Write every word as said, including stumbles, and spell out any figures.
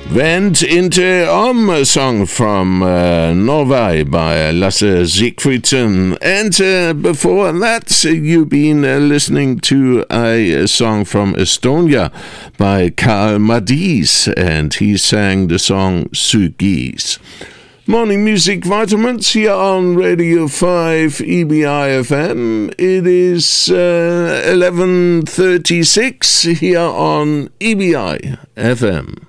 Vent Inte Om, a song from uh, Norway by Lasse Siegfriedsen. And uh, before that, you've been uh, listening to a, a song from Estonia by Karl Madis, and he sang the song Sugis. Morning Music Vitamins here on Radio five E B I F M. It is uh, eleven thirty-six here on E B I F M.